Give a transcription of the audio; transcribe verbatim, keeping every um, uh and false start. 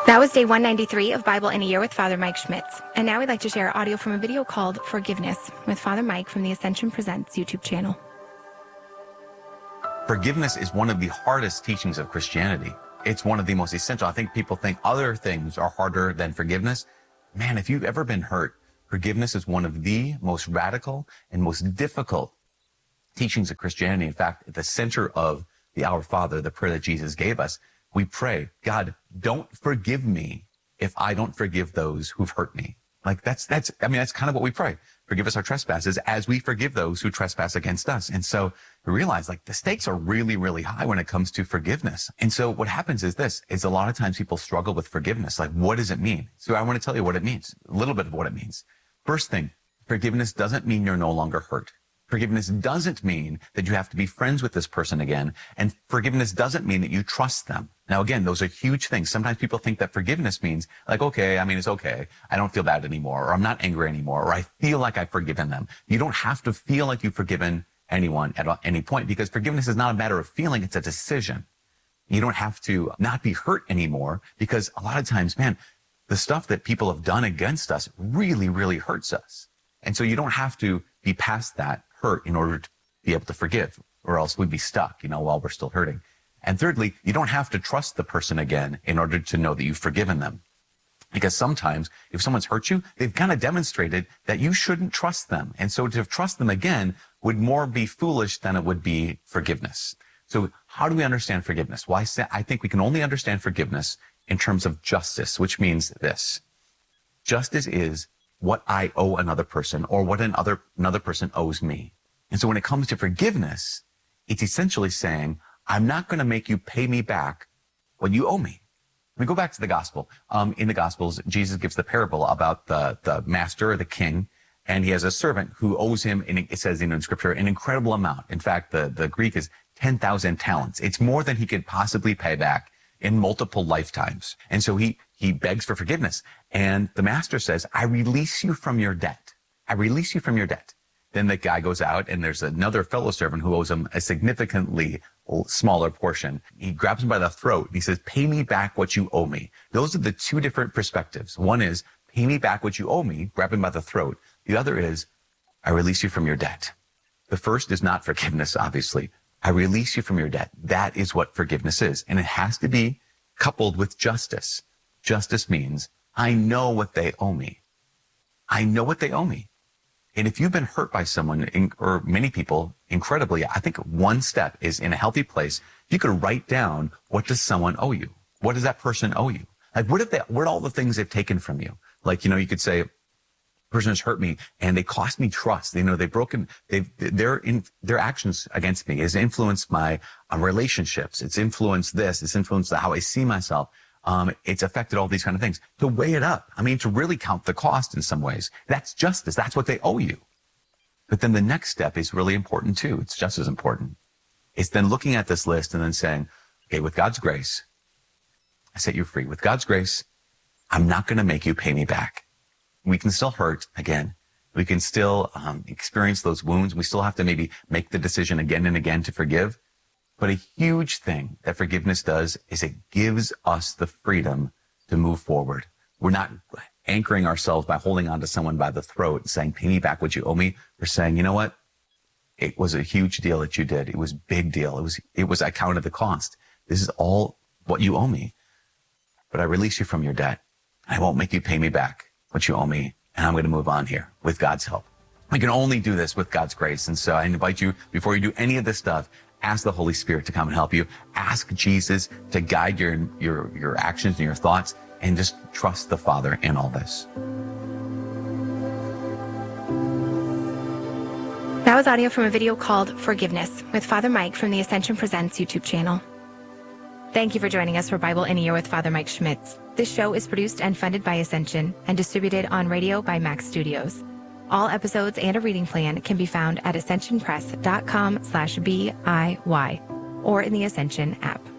That was day one ninety-three of Bible in a Year with Father Mike Schmitz. And now we'd like to share audio from a video called Forgiveness with Father Mike from the Ascension Presents YouTube channel. Forgiveness is one of the hardest teachings of Christianity. It's one of the most essential. I think people think other things are harder than forgiveness. Man, if you've ever been hurt, forgiveness is one of the most radical and most difficult teachings of Christianity. In fact, at the center of the Our Father, the prayer that Jesus gave us, we pray, God, don't forgive me if I don't forgive those who've hurt me. Like that's, that's, I mean, that's kind of what we pray. Forgive us our trespasses as we forgive those who trespass against us. And so we realize like the stakes are really, really high when it comes to forgiveness. And so what happens is this, is a lot of times people struggle with forgiveness. Like, what does it mean? So I want to tell you what it means, a little bit of what it means. First thing, forgiveness doesn't mean you're no longer hurt. Forgiveness doesn't mean that you have to be friends with this person again. And forgiveness doesn't mean that you trust them. Now, again, those are huge things. Sometimes people think that forgiveness means like, okay, I mean, it's okay. I don't feel bad anymore, or I'm not angry anymore, or I feel like I've forgiven them. You don't have to feel like you've forgiven anyone at any point, because forgiveness is not a matter of feeling. It's a decision. You don't have to not be hurt anymore, because a lot of times, man, the stuff that people have done against us really, really hurts us. And so you don't have to be past that hurt in order to be able to forgive, or else we'd be stuck, you know, while we're still hurting. And thirdly, you don't have to trust the person again in order to know that you've forgiven them. Because sometimes if someone's hurt you, they've kind of demonstrated that you shouldn't trust them. And so to trust them again would more be foolish than it would be forgiveness. So how do we understand forgiveness? Well, I, say, I think we can only understand forgiveness in terms of justice, which means this. Justice is what I owe another person, or what another, another person owes me. And so when it comes to forgiveness, it's essentially saying, I'm not going to make you pay me back what you owe me. We go back to the gospel. Um, in the gospels, Jesus gives the parable about the, the master or the king, and he has a servant who owes him, and it says in scripture, an incredible amount. In fact, the, the Greek is ten thousand talents. It's more than he could possibly pay back in multiple lifetimes. And so he, he begs for forgiveness. And the master says, I release you from your debt. I release you from your debt. Then the guy goes out, and there's another fellow servant who owes him a significantly smaller portion. He grabs him by the throat, and he says, pay me back what you owe me. Those are the two different perspectives. One is, pay me back what you owe me, grab him by the throat. The other is, I release you from your debt. The first is not forgiveness, obviously. I release you from your debt. That is what forgiveness is. And it has to be coupled with justice. Justice means, I know what they owe me. I know what they owe me. And if you've been hurt by someone, or many people, incredibly, I think one step is, in a healthy place, you could write down, what does someone owe you? What does that person owe you? Like, what if they, what are all the things they've taken from you? Like, you know, you could say, person has hurt me and they cost me trust. You know, they've broken, they've, their, in, their actions against me has influenced my uh, relationships. It's influenced this. It's influenced how I see myself. Um, it's affected all these kind of things. To weigh it up, I mean, to really count the cost in some ways. That's justice. That's what they owe you. But then the next step is really important too. It's just as important. It's then looking at this list and then saying, okay, with God's grace, I set you free. With God's grace, I'm not going to make you pay me back. We can still hurt again. We can still um, experience those wounds. We still have to maybe make the decision again and again to forgive. But a huge thing that forgiveness does is it gives us the freedom to move forward. We're not anchoring ourselves by holding on to someone by the throat and saying, pay me back what you owe me. We're saying, you know what? It was a huge deal that you did. It was a big deal. It was, it was, I counted the cost. This is all what you owe me. But I release you from your debt. I won't make you pay me back what you owe me. And I'm going to move on here with God's help. We can only do this with God's grace. And so I invite you, before you do any of this stuff, ask the Holy Spirit to come and help you. Ask Jesus to guide your, your, your actions and your thoughts, and just trust the Father in all this. That was audio from a video called Forgiveness with Father Mike from the Ascension Presents YouTube channel. Thank you for joining us for Bible in a Year with Father Mike Schmitz. This show is produced and funded by Ascension and distributed on radio by Max Studios. All episodes and a reading plan can be found at ascension press dot com slash B I Y or in the Ascension app.